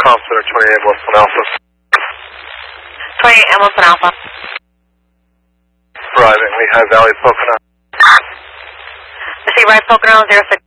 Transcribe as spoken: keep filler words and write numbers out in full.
Comm Center, twenty-eight Wilson Alpha. twenty-eight Wilson Alpha. Driving Lehigh Valley, Pocono. I see right Pocono, zero six.